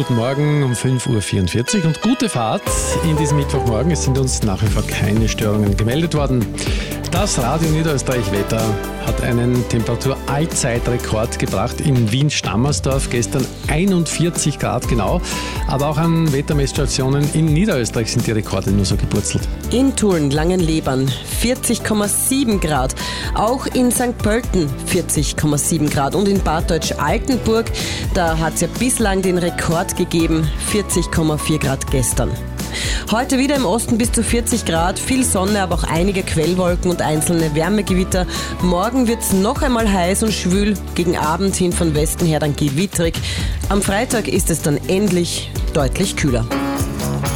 guten Morgen um 5.44 Uhr und gute Fahrt in diesem Mittwochmorgen. Es sind uns nach wie vor keine Störungen gemeldet worden. Das Radio Niederösterreich-Wetter hat einen Temperatur-Allzeitrekord gebracht in Wien-Stammersdorf. Gestern 41 Grad genau. Aber auch an Wettermessstationen in Niederösterreich sind die Rekorde nur so gepurzelt. In Tulln, Langenlebern 40,7 Grad. Auch in St. Pölten 40,7 Grad. Und in Bad Deutsch-Altenburg, da hat es ja bislang den Rekord gegeben, 40,4 Grad gestern. Heute wieder im Osten bis zu 40 Grad, viel Sonne, aber auch einige Quellwolken und einzelne Wärmegewitter. Morgen wird es noch einmal heiß und schwül, gegen Abend hin von Westen her dann gewittrig. Am Freitag ist es dann endlich deutlich kühler.